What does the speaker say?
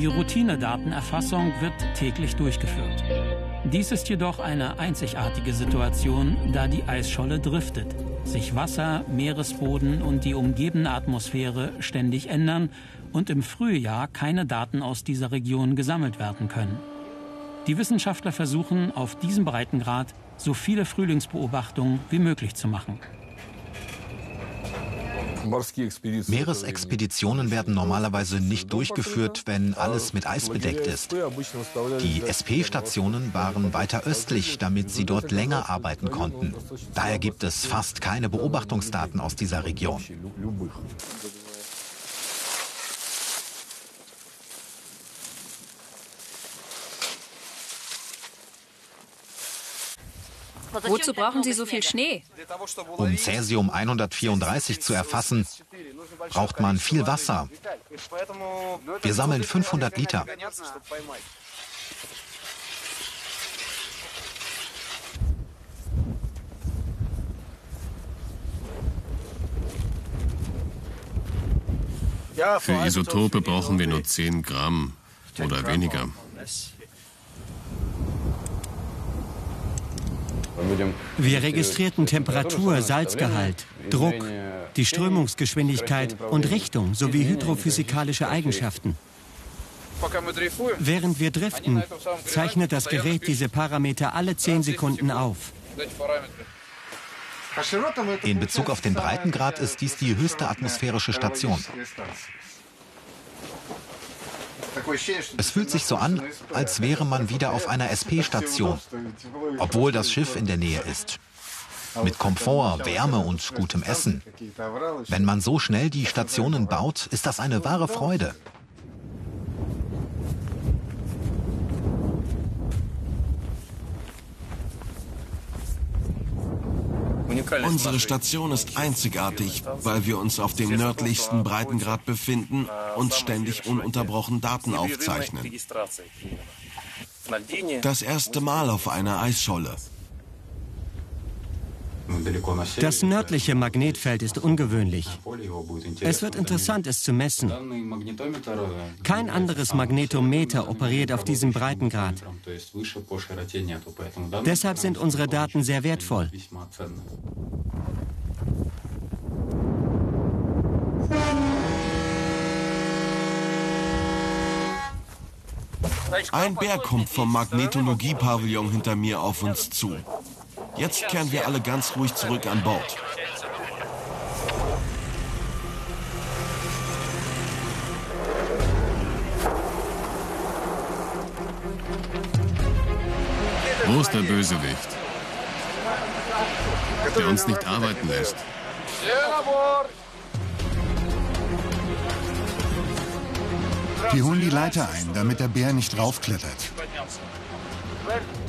Die Routinedatenerfassung wird täglich durchgeführt. Dies ist jedoch eine einzigartige Situation, da die Eisscholle driftet, sich Wasser, Meeresboden und die umgebende Atmosphäre ständig ändern und im Frühjahr keine Daten aus dieser Region gesammelt werden können. Die Wissenschaftler versuchen, auf diesem Breitengrad so viele Frühlingsbeobachtungen wie möglich zu machen. Meeresexpeditionen werden normalerweise nicht durchgeführt, wenn alles mit Eis bedeckt ist. Die SP-Stationen waren weiter östlich, damit sie dort länger arbeiten konnten. Daher gibt es fast keine Beobachtungsdaten aus dieser Region. Wozu brauchen Sie so viel Schnee? Um Cäsium 134 zu erfassen, braucht man viel Wasser. Wir sammeln 500 Liter. Für Isotope brauchen wir nur 10 Gramm oder weniger. Wir registrierten Temperatur, Salzgehalt, Druck, die Strömungsgeschwindigkeit und Richtung sowie hydrophysikalische Eigenschaften. Während wir driften, zeichnet das Gerät diese Parameter alle 10 Sekunden auf. In Bezug auf den Breitengrad ist dies die höchste atmosphärische Station. Es fühlt sich so an, als wäre man wieder auf einer SP-Station, obwohl das Schiff in der Nähe ist. Mit Komfort, Wärme und gutem Essen. Wenn man so schnell die Stationen baut, ist das eine wahre Freude. Unsere Station ist einzigartig, weil wir uns auf dem nördlichsten Breitengrad befinden und ständig ununterbrochen Daten aufzeichnen. Das erste Mal auf einer Eisscholle. Das nördliche Magnetfeld ist ungewöhnlich. Es wird interessant, es zu messen. Kein anderes Magnetometer operiert auf diesem Breitengrad. Deshalb sind unsere Daten sehr wertvoll. Ein Bär kommt vom Magnetologie-Pavillon hinter mir auf uns zu. Jetzt kehren wir alle ganz ruhig zurück an Bord. Wo ist der Bösewicht, der uns nicht arbeiten lässt? Die holen die Leiter ein, damit der Bär nicht raufklettert.